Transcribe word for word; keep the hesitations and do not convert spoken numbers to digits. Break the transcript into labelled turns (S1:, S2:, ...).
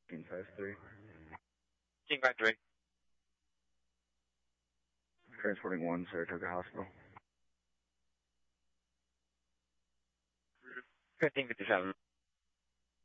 S1: King five three.
S2: King five three.
S1: Transporting one, Saratoga Hospital.
S2: fifteen fifty-seven.